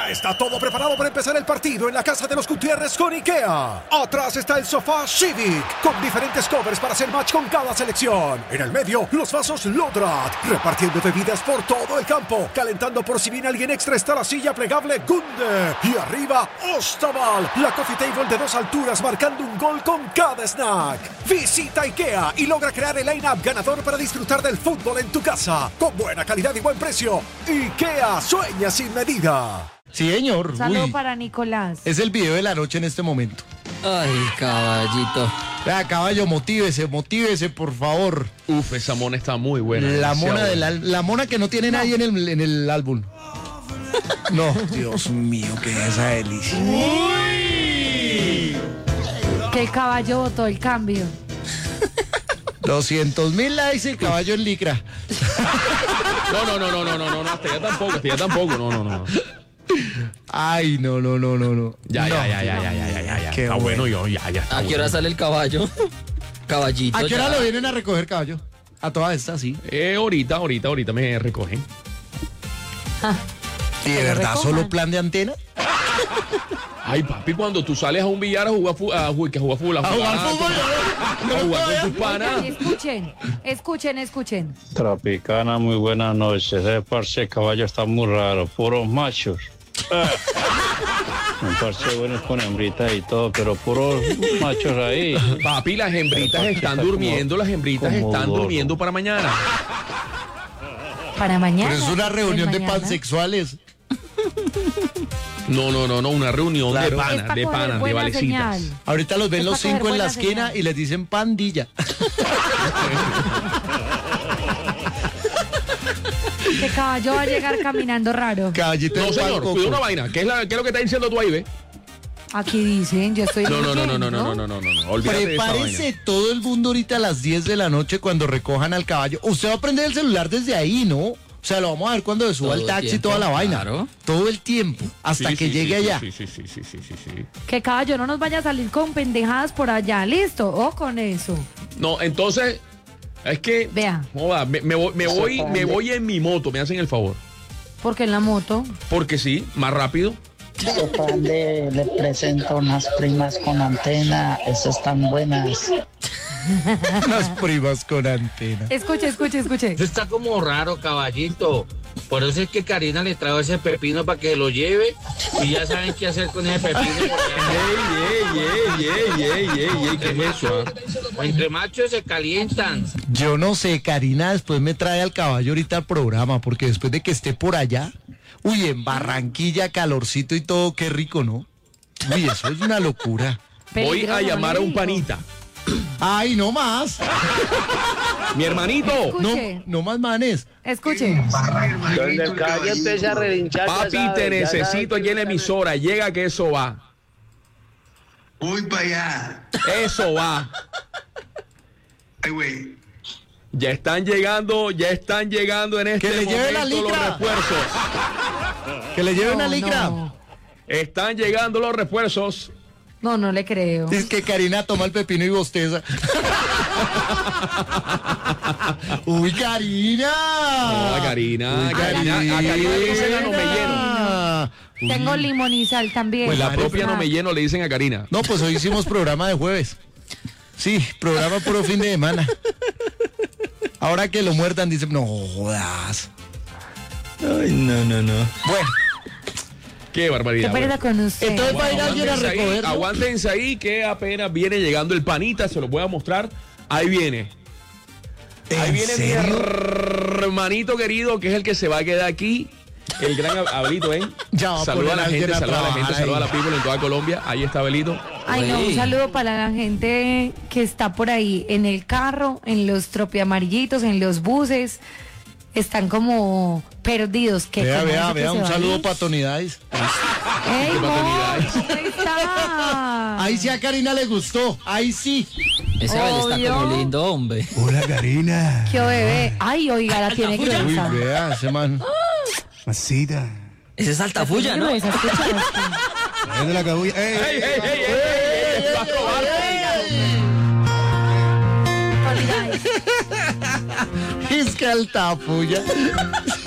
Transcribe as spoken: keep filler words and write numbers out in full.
Ya está todo preparado para empezar el partido en la casa de los Gutiérrez con IKEA. Atrás está el sofá Civic, con diferentes covers para hacer match con cada selección. En el medio, los vasos Lodrat, repartiendo bebidas por todo el campo. Calentando por si viene alguien extra está la silla plegable Gunde. Y arriba, Ostaval, la coffee table de dos alturas marcando un gol con cada snack. Visita IKEA y logra crear el line-up ganador para disfrutar del fútbol en tu casa. Con buena calidad y buen precio. IKEA, sueña sin medida. Sí, señor. Saludo Uy, para Nicolás. es el video de la noche en este momento. Ay, caballito. Vea, caballo, motívese, motívese, por favor. Uf, esa mona está muy buena. La demasiado mona, del buena. al- la mona que no tiene nadie en el, en el álbum. No, Dios mío, qué es esa delicia. Que el caballo votó el cambio. doscientos mil likes y caballo en licra. No, no, no, no, no, no, no, no, hasta ya tampoco, hasta ya tampoco, no, no, no. Ay, no, no, no, no, no. Ya, No. ya, ya, ya, ya, ya, ya, ya, ya. Qué Está bueno. bueno, yo, ya, ya. Está ¿A qué hora bueno. sale el caballo? Caballito. ¿A qué hora ya. lo vienen a recoger, caballo? A todas estas, sí. Eh, ahorita, ahorita, ahorita me recogen. ¿Y de lo verdad recojan. solo plan de antena? Ay, papi, cuando tú sales a un billar a jugar fútbol, a jugar, que a jugar fútbol, a A jugar, jugar fútbol, a jugar con tus panas. Escuchen, escuchen, escuchen. Tropicana, muy buenas noches. Ese parche caballo está muy raro, puros machos. Ah. Un parche bueno con hembritas y todo, pero puros machos ahí. Papi, las hembritas están durmiendo, las hembritas como están gordo. durmiendo para mañana. Para mañana. Pero es una reunión de mañana. pansexuales. No, no, no, no, una reunión Claro. de Es panas, pa' de coger panas, de buena valecitas. señal. Ahorita los ven Es los pa' coger cinco en la buena esquina señal. y les dicen pandilla. Que caballo va a llegar caminando raro. Caballito No, en señor, Juan cuida Coco. una vaina. ¿Qué es, la, ¿Qué es lo que está diciendo tú ahí, ve? Aquí dicen, yo estoy No, no, no, no, no, leyendo. no, no, no, no, no. Olvídate de esa Prepárese vaina. todo el mundo ahorita a las diez de la noche cuando recojan al caballo. Usted va a prender el celular desde ahí, ¿no? O sea, lo vamos a ver cuando se suba Todo el el taxi y tiempo, toda la vaina. claro. Todo el tiempo, hasta Sí, que sí, llegue sí, allá. Sí, sí, sí, sí, sí, sí, sí. Que caballo no nos vaya a salir con pendejadas por allá, listo, o con eso. No, entonces, es que. Vea. Joda, me, me voy, me, voy, me voy en mi moto, me hacen el favor. Porque en la moto. Porque sí, más rápido. Padre, le presento unas primas con antena, esas están buenas. Unas primas con antena. Escuche, escuche, escuche. Eso está como raro, caballito. Por eso es que Karina le trajo ese pepino para que lo lleve y ya saben qué hacer con ese pepino. Ey, ey, ey, ey, ey, ey, ey, ¿qué es eso? ah? Entre machos se calientan. Yo no sé, Karina después me trae al caballo ahorita al programa, porque después de que esté por allá, uy, en Barranquilla, calorcito y todo, qué rico, ¿no? Uy, eso es una locura. Voy Peligroso, a no llamar le a un digo. panita. Ay, no más. Mi hermanito. No, Escuche, no más manes. escuche. Donde el caballo empieza a relinchar. ya Papi, sabe, te ya necesito sabe aquí en la emisora. Llega que eso va. Voy para allá. Eso va. Ay, güey. Ya están llegando, ya están llegando en este Que le lleve la momento los licra. refuerzos. Que le lleven No, a licra. no. Están llegando los refuerzos. No, no le creo. Es que Karina toma el pepino y bosteza. Uy, Karina. No, a Karina, Uy, Karina, a Karina le dicen a no me lleno. Karina. Uy. Tengo limonizal también. Pues la Madre propia no Ah, me lleno le dicen a Karina. No, pues hoy hicimos programa de jueves. Sí, programa puro fin de semana. Ahora que lo muerdan, dicen, no jodas. Ay, no, no, no. Bueno, Qué barbaridad. Qué pereza con usted. entonces va a ir alguien a Aguántense ahí, recogerlo. aguántense ahí que apenas viene llegando el panita, se lo voy a mostrar. Ahí viene. Ahí ¿En viene mi serio? hermanito querido, que es el que se va a quedar aquí. El gran Abelito, ¿ven? Ya va a Saluda a poner la a alguien gente, a saluda a la gente, trabajar saluda a la ahí. people en toda Colombia. Ahí está Abelito. Ay, no, un Uy. saludo para la gente que está por ahí en el carro, en los tropiamarillitos, en los buses. Están como perdidos. Que Vea, como vea, ese que vea, se un va saludo ahí. para Tonidades. ¡Ey, Qué Mo! paternidades. ¿Cómo está? Ahí sí a Karina le gustó, ahí sí. Ese Abel está Obvio. como lindo, hombre. Hola, Karina. ¡Qué bebé! Ay, oiga, la tiene Uy, gruesa. vea, ese man. Masita. Ese es altafulla, ¿no? Gruesa, ¿escuchaste? Ahí de la cabulla. ¡Ey, ¡Ey, ey, ey, ey, ey! ey, va a probar. Solidaridad. Es que altafulla.